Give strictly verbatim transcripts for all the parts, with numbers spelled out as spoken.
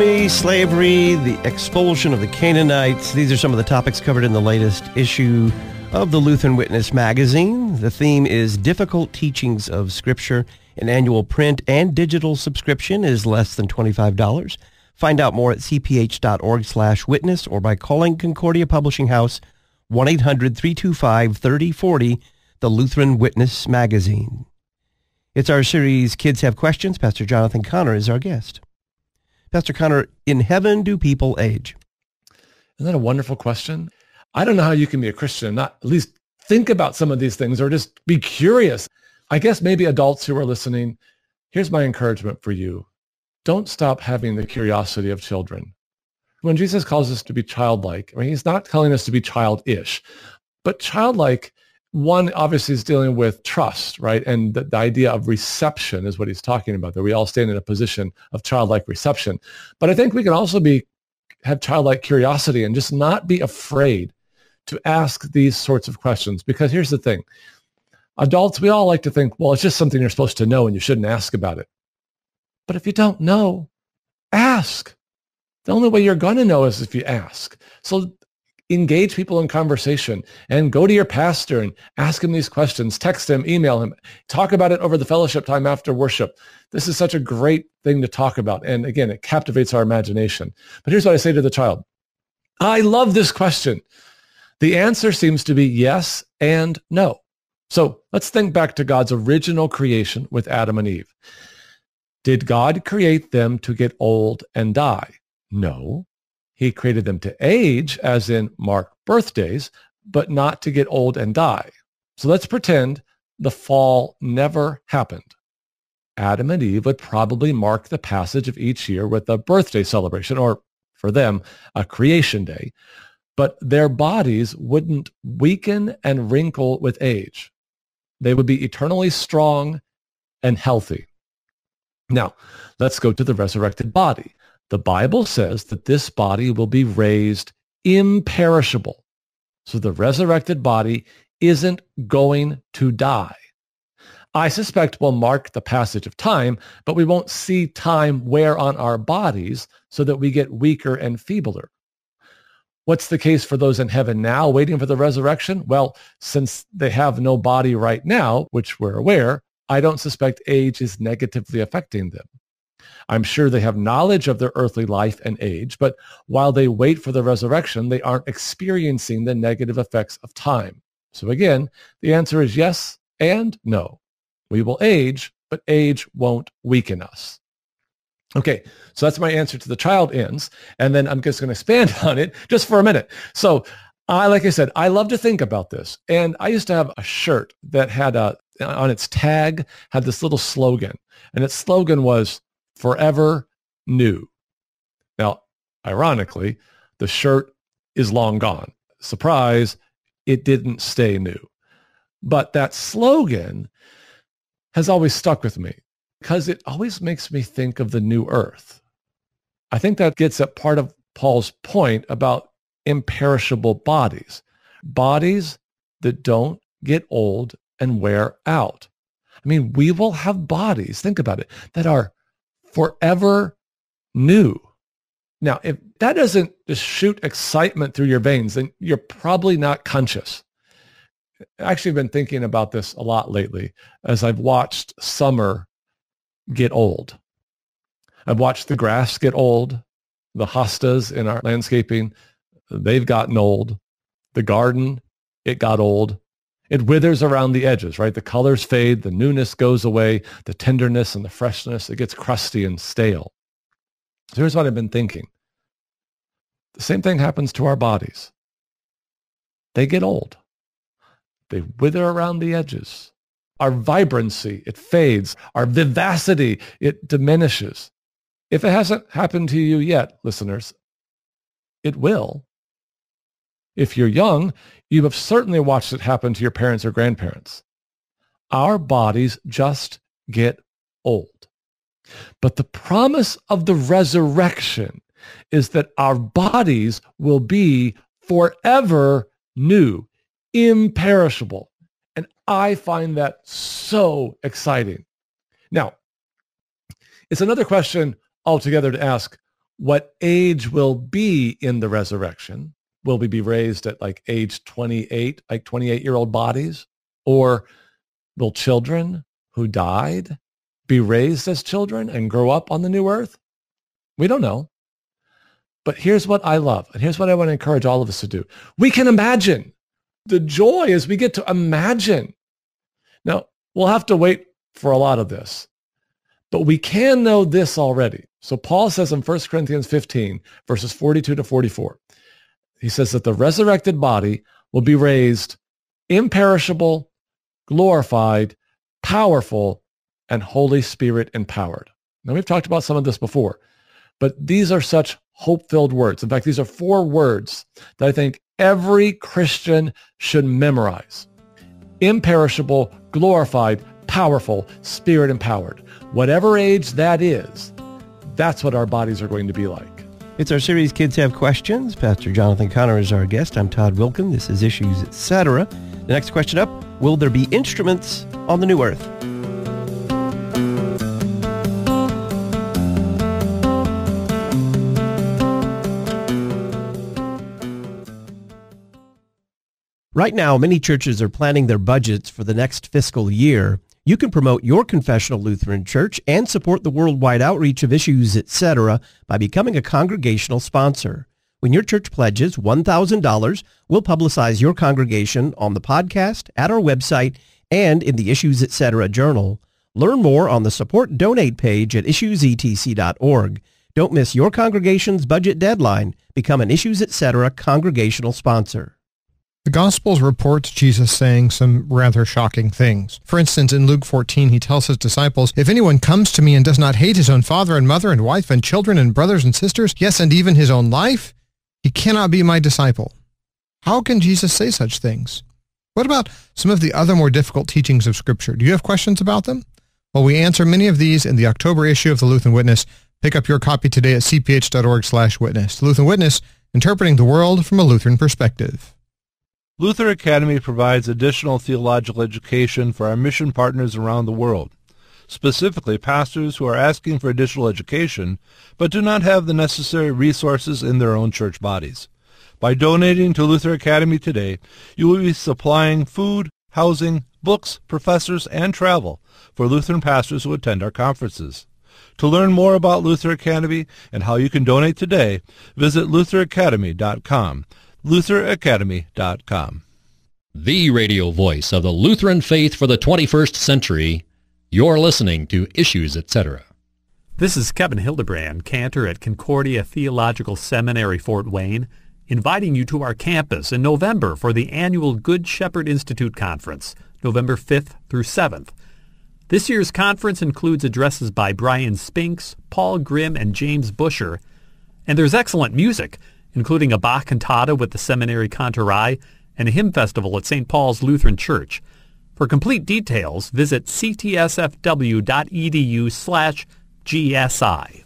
Slavery, the expulsion of the Canaanites. These are some of the topics covered in the latest issue of the Lutheran Witness magazine. The theme is Difficult Teachings of Scripture. An annual print and digital subscription is less than twenty-five dollars. Find out more at c p h dot org slash witness or by calling Concordia Publishing House, one eight hundred, three two five, three oh four oh, the Lutheran Witness magazine. It's our series, Kids Have Questions. Pastor Jonathan Connor is our guest. Pastor Connor, in heaven do people age? Isn't that a wonderful question? I don't know how you can be a Christian and not at least think about some of these things or just be curious. I guess maybe adults who are listening, here's my encouragement for you. Don't stop having the curiosity of children. When Jesus calls us to be childlike, I mean, he's not telling us to be childish, but childlike, one obviously is dealing with trust, right? And the, the idea of reception is what he's talking about, that we all stand in a position of childlike reception. But I think we can also be have childlike curiosity and just not be afraid to ask these sorts of questions. Because here's the thing. Adults, we all like to think, well, it's just something you're supposed to know and you shouldn't ask about it. But if you don't know, ask. The only way you're going to know is if you ask. So engage people in conversation and go to your pastor and ask him these questions, text him, email him, talk about it over the fellowship time after worship. This is such a great thing to talk about. And again, it captivates our imagination. But here's what I say to the child. I love this question. The answer seems to be yes and no. So let's think back to God's original creation with Adam and Eve. Did God create them to get old and die? No. He created them to age, as in mark birthdays, but not to get old and die. So let's pretend the fall never happened. Adam and Eve would probably mark the passage of each year with a birthday celebration, or for them, a creation day. But their bodies wouldn't weaken and wrinkle with age. They would be eternally strong and healthy. Now, let's go to the resurrected body. The Bible says that this body will be raised imperishable. So the resurrected body isn't going to die. I suspect we'll mark the passage of time, but we won't see time wear on our bodies so that we get weaker and feebler. What's the case for those in heaven now waiting for the resurrection? Well, since they have no body right now, which we're aware, I don't suspect age is negatively affecting them. I'm sure they have knowledge of their earthly life and age, but while they wait for the resurrection, they aren't experiencing the negative effects of time. So again, the answer is yes and no. We will age, but age won't weaken us. Okay, so that's my answer to the child ends, and then I'm just going to expand on it just for a minute. So I, like I said, I love to think about this, and I used to have a shirt that had a, on its tag, had this little slogan, and its slogan was, forever new. Now, ironically, the shirt is long gone. Surprise, it didn't stay new. But that slogan has always stuck with me because it always makes me think of the new earth. I think that gets at part of Paul's point about imperishable bodies, bodies that don't get old and wear out. I mean, we will have bodies, think about it, that are forever new. Now, if that doesn't just shoot excitement through your veins, then you're probably not conscious. I actually have been thinking about this a lot lately as I've watched summer get old. I've watched the grass get old, the hostas in our landscaping, they've gotten old. The garden, it got old. It withers around the edges, right? The colors fade, the newness goes away, the tenderness and the freshness, it gets crusty and stale. So here's what I've been thinking. The same thing happens to our bodies. They get old. They wither around the edges. Our vibrancy, it fades. Our vivacity, it diminishes. If it hasn't happened to you yet, listeners, it will. If you're young, you have certainly watched it happen to your parents or grandparents. Our bodies just get old. But the promise of the resurrection is that our bodies will be forever new, imperishable. And I find that so exciting. Now, it's another question altogether to ask, what age will be in the resurrection. Will we be raised at like age twenty-eight, like twenty-eight-year-old bodies? Or will children who died be raised as children and grow up on the new earth? We don't know. But here's what I love, and here's what I want to encourage all of us to do. We can imagine. The joy is we get to imagine. Now, we'll have to wait for a lot of this, but we can know this already. So Paul says in First Corinthians fifteen, verses forty-two to forty-four, he says that the resurrected body will be raised imperishable, glorified, powerful, and Holy Spirit empowered. Now, we've talked about some of this before, but these are such hope-filled words. In fact, these are four words that I think every Christian should memorize. Imperishable, glorified, powerful, Spirit-empowered. Whatever age that is, that's what our bodies are going to be like. It's our series, Kids Have Questions. Pastor Jonathan Connor is our guest. I'm Todd Wilken. This is Issues, et cetera. The next question up, will there be instruments on the new earth? Right now, many churches are planning their budgets for the next fiscal year. You can promote your confessional Lutheran church and support the worldwide outreach of Issues, et cetera by becoming a congregational sponsor. When your church pledges one thousand dollars, we'll publicize your congregation on the podcast, at our website, and in the Issues, et cetera journal. Learn more on the Support Donate page at issues e t c dot org. Don't miss your congregation's budget deadline. Become an Issues, et cetera congregational sponsor. The Gospels report Jesus saying some rather shocking things. For instance, in Luke fourteen, he tells his disciples, "If anyone comes to me and does not hate his own father and mother and wife and children and brothers and sisters, yes, and even his own life, he cannot be my disciple." How can Jesus say such things? What about some of the other more difficult teachings of Scripture? Do you have questions about them? Well, we answer many of these in the October issue of the Lutheran Witness. Pick up your copy today at c p h dot org slash witness. The Lutheran Witness, interpreting the world from a Lutheran perspective. Luther Academy provides additional theological education for our mission partners around the world, specifically pastors who are asking for additional education but do not have the necessary resources in their own church bodies. By donating to Luther Academy today, you will be supplying food, housing, books, professors, and travel for Lutheran pastors who attend our conferences. To learn more about Luther Academy and how you can donate today, visit luther academy dot com. luther academy dot com. The radio voice of the Lutheran faith for the twenty-first century. You're listening to Issues, et cetera. This is Kevin Hildebrand, cantor at Concordia Theological Seminary, Fort Wayne, inviting you to our campus in November for the annual Good Shepherd Institute Conference, November fifth through seventh. This year's conference includes addresses by Brian Spinks, Paul Grimm, and James Busher, and there's excellent music, including a Bach cantata with the Seminary Cantorai and a hymn festival at Saint Paul's Lutheran Church. For complete details, visit c t s f w dot e d u slash g s i.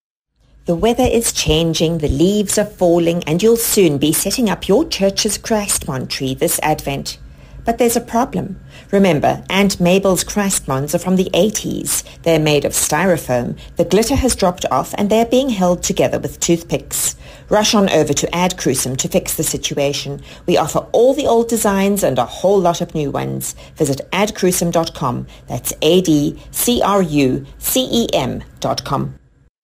The weather is changing, the leaves are falling, and you'll soon be setting up your church's Christmon tree this Advent. But there's a problem. Remember, Aunt Mabel's Christmons are from the eighties. They're made of styrofoam. The glitter has dropped off and they're being held together with toothpicks. Rush on over to Ad Crucem to fix the situation. We offer all the old designs and a whole lot of new ones. Visit ad crucem dot com. That's A D C R U C E M dot com.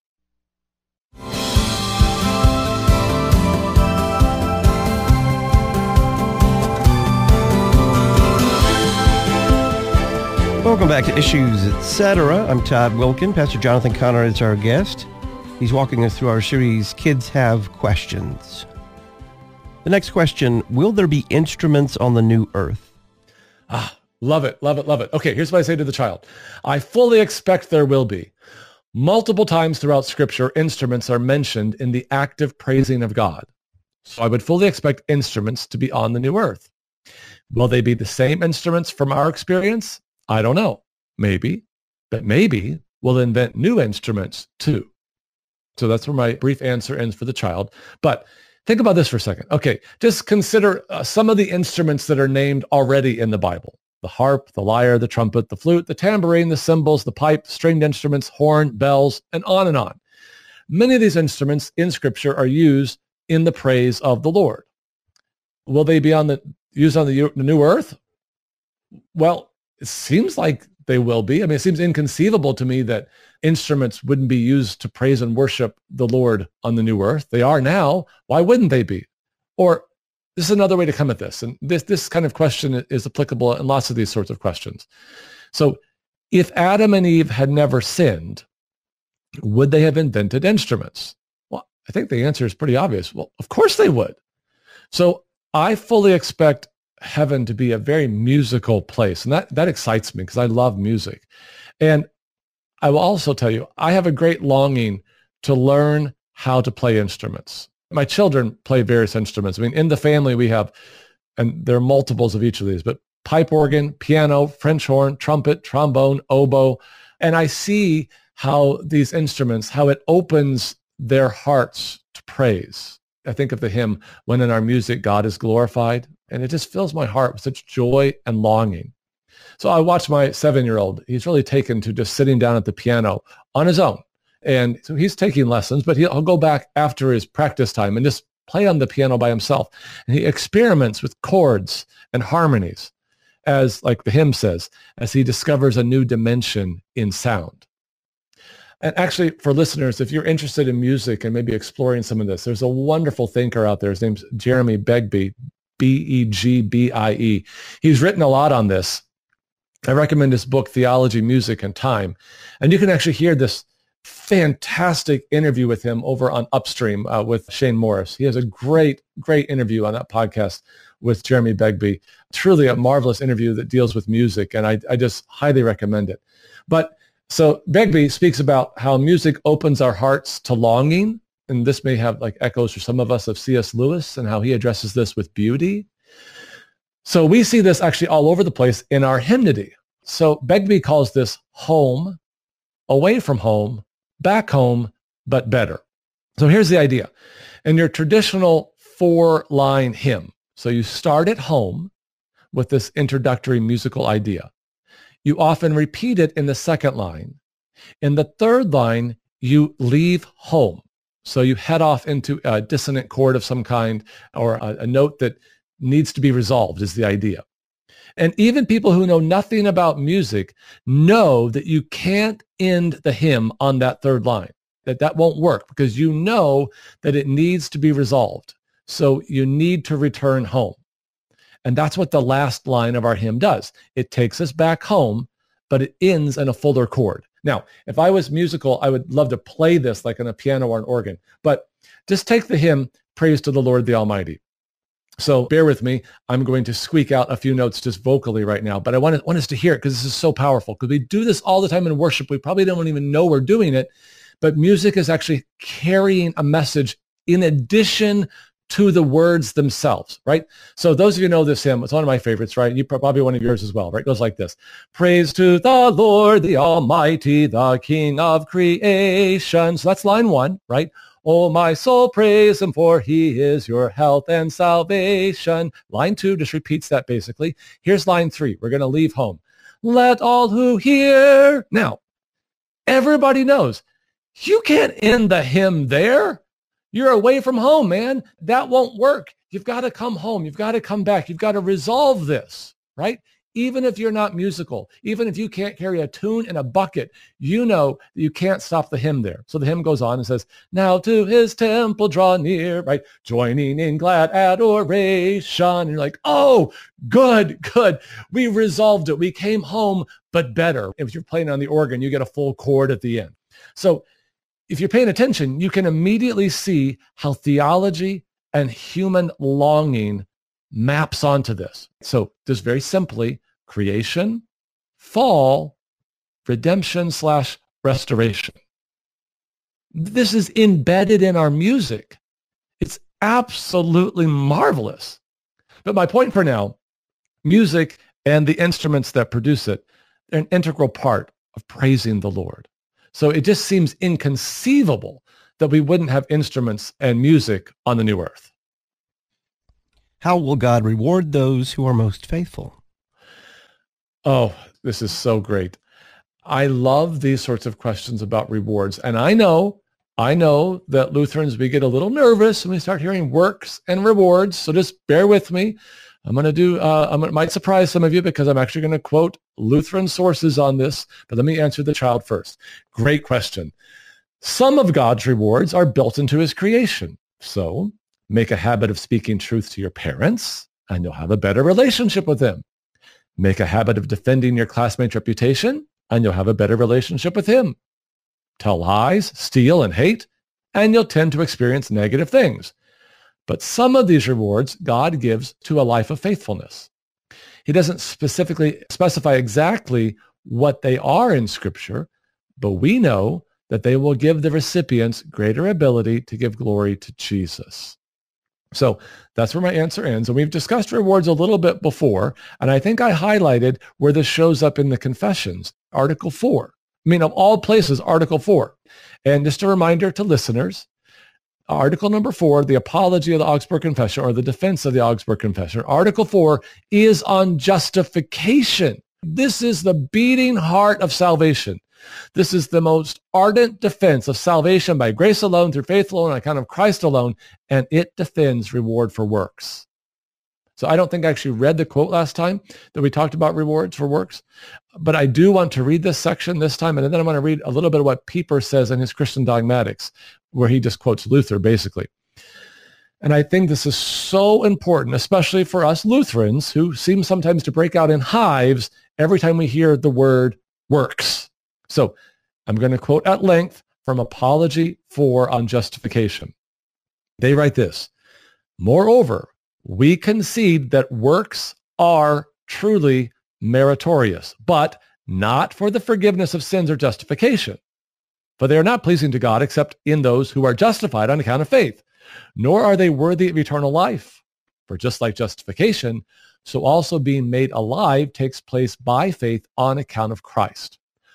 Welcome back to Issues, et cetera. I'm Todd Wilken. Pastor Jonathan Connor is our guest. He's walking us through our series, Kids Have Questions. The next question, will there be instruments on the new earth? Ah, love it, love it, love it. Okay, here's what I say to the child. I fully expect there will be. Multiple times throughout Scripture, instruments are mentioned in the active praising of God. So I would fully expect instruments to be on the new earth. Will they be the same instruments from our experience? I don't know. Maybe. But maybe we'll invent new instruments too. So that's where my brief answer ends for the child. But think about this for a second. Okay, just consider uh, some of the instruments that are named already in the Bible. The harp, the lyre, the trumpet, the flute, the tambourine, the cymbals, the pipe, stringed instruments, horn, bells, and on and on. many of these instruments in Scripture are used in the praise of the Lord. Will they be on the used on the, the new earth? Well, it seems like they will be. I mean, it seems inconceivable to me that instruments wouldn't be used to praise and worship the Lord on the new earth. They are now. Why wouldn't they be? Or this is another way to come at this. And this, this kind of question is applicable in lots of these sorts of questions. So if Adam and Eve had never sinned, would they have invented instruments? Well, I think the answer is pretty obvious. Well, of course they would. So I fully expect heaven to be a very musical place. And that, that excites me because I love music. And I will also tell you, I have a great longing to learn how to play instruments. My children play various instruments. I mean, in the family we have, and there are multiples of each of these, but pipe organ, piano, French horn, trumpet, trombone, oboe. And I see how these instruments, how it opens their hearts to praise. I think of the hymn, "When in our music God is glorified," and it just fills my heart with such joy and longing. So I watch my seven-year-old. He's really taken to just sitting down at the piano on his own. And so he's taking lessons, but he'll, he'll go back after his practice time and just play on the piano by himself. And he experiments with chords and harmonies, as like the hymn says, as he discovers a new dimension in sound. And actually, for listeners, if you're interested in music and maybe exploring some of this, there's a wonderful thinker out there. His name's Jeremy Begbie, B E G B I E. He's written a lot on this. I recommend his book, Theology, Music, and Time. And you can actually hear this fantastic interview with him over on Upstream uh, with Shane Morris. He has a great, great interview on that podcast with Jeremy Begbie. Truly a marvelous interview that deals with music, and I, I just highly recommend it. But so Begbie speaks about how music opens our hearts to longing, and this may have like echoes for some of us of C S Lewis and how he addresses this with beauty. So we see this actually all over the place in our hymnody. So Begbie calls this home, away from home, back home, but better. So here's the idea. In your traditional four-line hymn, so you start at home with this introductory musical idea. You often repeat it in the second line. In the third line, you leave home. So you head off into a dissonant chord of some kind, or a, a note that needs to be resolved is the idea. And even people who know nothing about music know that you can't end the hymn on that third line, that that won't work because you know that it needs to be resolved. So you need to return home. And that's what the last line of our hymn does. It takes us back home, but it ends in a fuller chord. Now, if I was musical, I would love to play this like on a piano or an organ, but just take the hymn, Praise to the Lord the Almighty. So bear with me. I'm going to squeak out a few notes just vocally right now, but I want, to, want us to hear it because this is so powerful. Because we do this all the time in worship. We probably don't even know we're doing it, but music is actually carrying a message in addition to the words themselves, right? So those of you who know this hymn, it's one of my favorites, right? You probably one of yours as well, right? It goes like this. Praise to the Lord, the Almighty, the King of creation. So that's line one, right? Oh, my soul, praise him, for he is your health and salvation. Line two just repeats that basically. Here's line three. We're going to leave home. Let all who hear. Now, everybody knows you can't end the hymn there. You're away from home, man. That won't work. You've got to come home. You've got to come back. You've got to resolve this, right? Even if you're not musical, even if you can't carry a tune in a bucket, you know that you can't stop the hymn there. So the hymn goes on and says, now to his temple draw near, right? Joining in glad adoration. And you're like, oh, good, good. We resolved it. We came home, but better. If you're playing on the organ, you get a full chord at the end. So if you're paying attention, you can immediately see how theology and human longing maps onto this. So just very simply, creation, fall, redemption slash restoration. This is embedded in our music. It's absolutely marvelous. But my point for now, music and the instruments that produce it, they're an integral part of praising the Lord. So it just seems inconceivable that we wouldn't have instruments and music on the new earth. How will God reward those who are most faithful? Oh, this is so great. I love these sorts of questions about rewards. And I know I know that Lutherans, we get a little nervous when we start hearing works and rewards, so just bear with me. I'm going to do, uh, I'm, it might surprise some of you because I'm actually going to quote Lutheran sources on this, but let me answer the child first. Great question. Some of God's rewards are built into his creation. So make a habit of speaking truth to your parents, and you'll have a better relationship with them. Make a habit of defending your classmate's reputation, and you'll have a better relationship with him. Tell lies, steal, and hate, and you'll tend to experience negative things. But some of these rewards God gives to a life of faithfulness. He doesn't specifically specify exactly what they are in Scripture, but we know that they will give the recipients greater ability to give glory to Jesus. So that's where my answer ends. And we've discussed rewards a little bit before, and I think I highlighted where this shows up in the Confessions, Article four. I mean, of all places, Article four. And just a reminder to listeners, Article number four, the apology of the Augsburg Confession, or the defense of the Augsburg Confession, Article four is on justification. This is the beating heart of salvation. This is the most ardent defense of salvation by grace alone, through faith alone, on account of Christ alone, and it defends reward for works. So I don't think I actually read the quote last time that we talked about rewards for works, but I do want to read this section this time, and then I'm going to read a little bit of what Pieper says in his Christian Dogmatics, where he just quotes Luther, basically. And I think this is so important, especially for us Lutherans, who seem sometimes to break out in hives every time we hear the word works. So I'm going to quote at length from Apology four on Justification. They write this: "Moreover, we concede that works are truly meritorious, but not for the forgiveness of sins or justification. For they are not pleasing to God except in those who are justified on account of faith, nor are they worthy of eternal life. For just like justification, so also being made alive takes place by faith on account of Christ.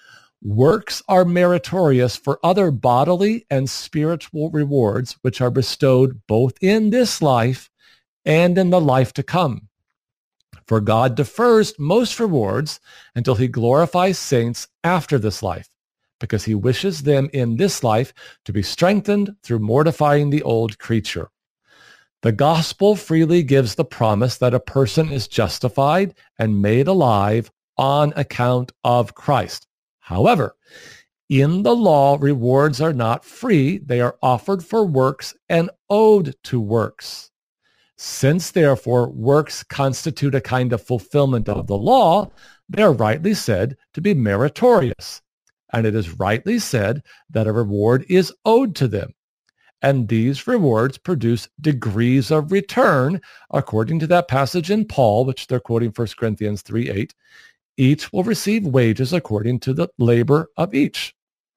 Works are meritorious for other bodily and spiritual rewards, which are bestowed both in this life and in the life to come. For God defers most rewards until he glorifies saints after this life, because he wishes them in this life to be strengthened through mortifying the old creature. The gospel freely gives the promise that a person is justified and made alive on account of Christ. However, in the law, rewards are not free. They are offered for works and owed to works. Since, therefore, works constitute a kind of fulfillment of the law, they are rightly said to be meritorious. And it is rightly said that a reward is owed to them. And these rewards produce degrees of return, according to that passage in Paul, which they're quoting First Corinthians three eight. Each will receive wages according to the labor of each.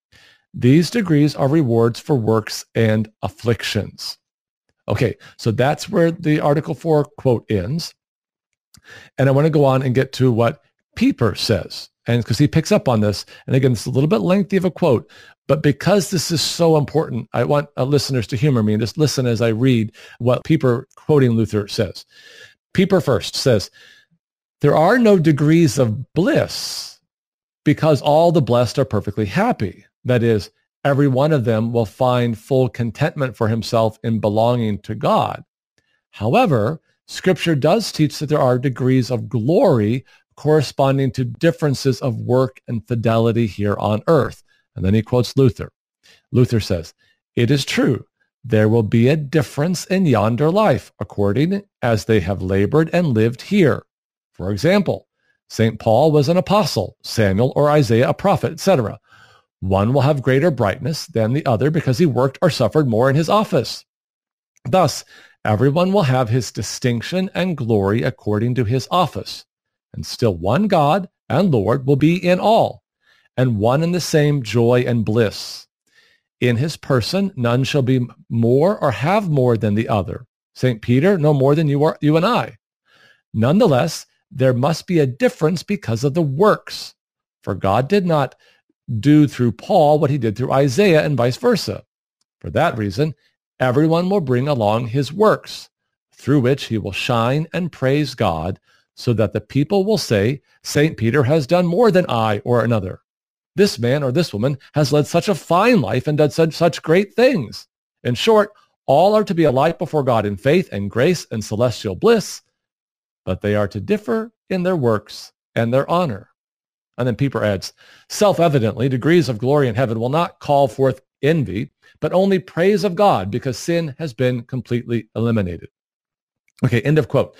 These degrees are rewards for works and afflictions." Okay, so that's where the Article four quote ends. And I want to go on and get to what Pieper says, and because he picks up on this. And again, it's a little bit lengthy of a quote, but because this is so important, I want uh, listeners to humor me and just listen as I read what Pieper, quoting Luther, says. Pieper first says, "There are no degrees of bliss because all the blessed are perfectly happy. That is, every one of them will find full contentment for himself in belonging to God. However, Scripture does teach that there are degrees of glory corresponding to differences of work and fidelity here on earth." And then he quotes Luther. Luther says, "It is true, there will be a difference in yonder life, according as they have labored and lived here. For example, Saint Paul was an apostle, Samuel or Isaiah a prophet, et cetera. One will have greater brightness than the other because he worked or suffered more in his office. Thus, everyone will have his distinction and glory according to his office. And still one God and Lord will be in all, and one and the same joy and bliss. In his person, none shall be more or have more than the other. Saint Peter, no more than you are, you and I. Nonetheless, there must be a difference because of the works. For God did not do through Paul what he did through Isaiah and vice versa. For that reason, everyone will bring along his works, through which he will shine and praise God, so that the people will say, Saint Peter has done more than I or another. this man or this woman has led such a fine life and done such, such great things. In short, all are to be alike before God in faith and grace and celestial bliss, but they are to differ in their works and their honor. And then Pieper adds, self-evidently, degrees of glory in heaven will not call forth envy, but only praise of God because sin has been completely eliminated. Okay, end of quote.